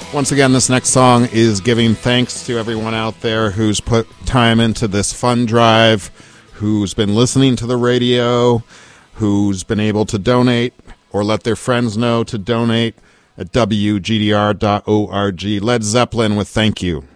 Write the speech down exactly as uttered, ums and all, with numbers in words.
Once again, this next song is giving thanks to everyone out there who's put time into this fund drive, who's been listening to the radio, who's been able to donate or let their friends know to donate at W G D R dot org. Led Zeppelin with Thank You.